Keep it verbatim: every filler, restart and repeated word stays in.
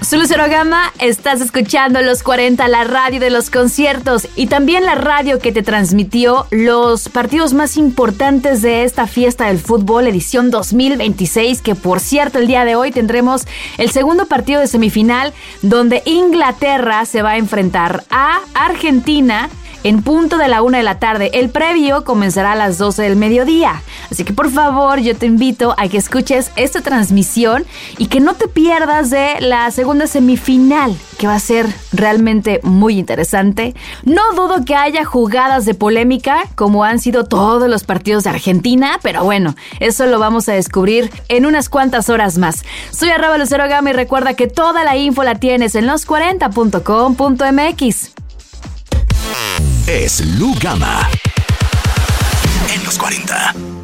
Soy Lucero Gama, estás escuchando Los cuarenta, la radio de los conciertos y también la radio que te transmitió los partidos más importantes de esta fiesta del fútbol edición dos mil veintiséis, que por cierto el día de hoy tendremos el segundo partido de semifinal donde Inglaterra se va a enfrentar a Argentina en punto de la una de la tarde. El previo comenzará a las doce del mediodía. Así que por favor yo te invito a que escuches esta transmisión y que no te pierdas de la segunda semifinal, que va a ser realmente muy interesante. No dudo que haya jugadas de polémica como han sido todos los partidos de Argentina, pero bueno, eso lo vamos a descubrir en unas cuantas horas más. Soy arroba Lucero Gama y recuerda que toda la info la tienes en los cuarenta punto com punto m x. Es Lu Gama en los cuarenta.